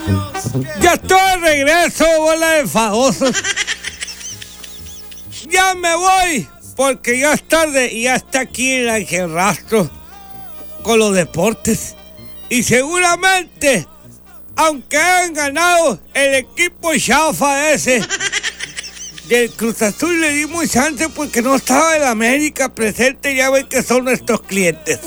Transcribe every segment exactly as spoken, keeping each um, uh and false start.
Ya estoy de regreso, bola de famosos. Ya me voy, porque ya es tarde y ya está aquí el Ángel Rastro con los deportes. Y seguramente, aunque hayan ganado el equipo chafa ese del Cruz Azul, le dimos chance porque no estaba el América presente. Ya ven que son nuestros clientes.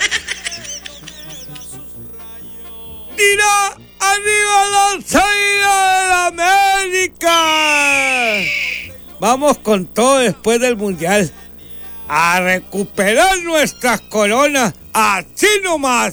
¡Mira! ¡Arriba la salida de la América! Vamos con todo después del Mundial. A recuperar nuestras coronas. ¡Así nomás!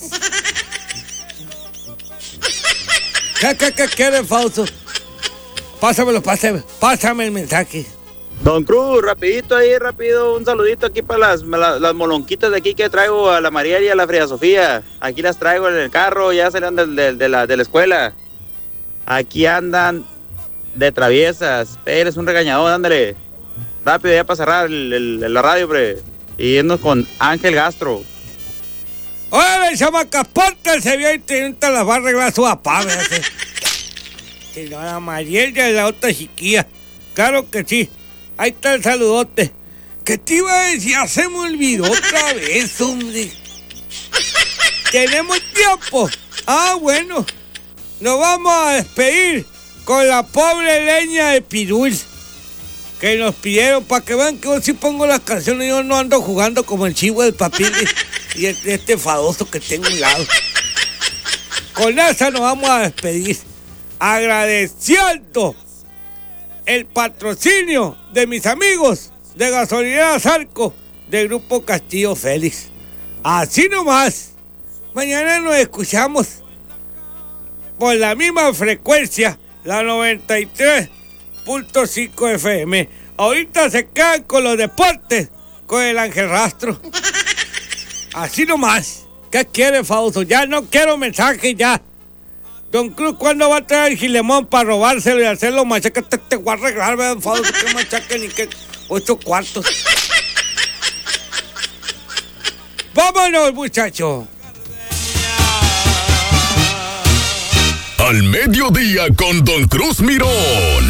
¿Qué, qué, qué quiere, Fausto? Pásamelo, pásame, pásame el mensaje. Don Cruz, rapidito ahí, rápido, un saludito aquí para las, las, las molonquitas de aquí que traigo a la María y a la Frida Sofía. Aquí las traigo en el carro, ya salieron de, de, de, la, de la escuela. Aquí andan de traviesas. Eres un regañador, ándale. Rápido ya para cerrar el, el, la radio, hombre. Y irnos con Ángel Gastro. ¡Órale, chamacas! Pórtense bien y ahorita las va a arreglar su papá, ¿verdad? Que no, la Mariel y la otra chiquilla. Claro que sí. Ahí está el saludote. ¿Qué te iba a decir? Ya se me olvidó otra vez, hombre. ¿Tenemos tiempo? Ah, bueno. Nos vamos a despedir con la pobre leña de Pirul que nos pidieron, para que vean que yo sí pongo las canciones. Yo no ando jugando como el chivo del papel y este, este fadoso que tengo a un lado. Con esa nos vamos a despedir, agradeciendo el patrocinio de mis amigos de Gasolinera Zarco, del Grupo Castillo Félix. Así nomás. Mañana nos escuchamos por la misma frecuencia, la noventa y tres punto cinco F M. Ahorita se quedan con los deportes, con el Ángel Rastro. Así nomás. ¿Qué quiere, Fausto? Ya no quiero mensajes, ya. Don Cruz, ¿cuándo va a traer el Gilemón para robárselo y hacerlo machaca? Te, te voy a arreglar, ¿verdad, Fausto? Que machaca ni que ocho cuartos. ¡Vámonos, muchachos! Al mediodía con Don Cruz Mirón.